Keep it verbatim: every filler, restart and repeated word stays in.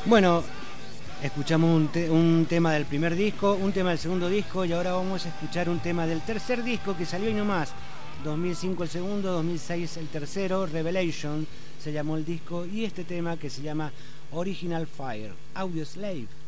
Bueno, escuchamos un, te un tema del primer disco, un tema del segundo disco y ahora vamos a escuchar un tema del tercer disco que salió y nomás. dos mil cinco el segundo, dos mil seis el tercero, Revelation se llamó el disco, y este tema que se llama Original Fire, Audioslave.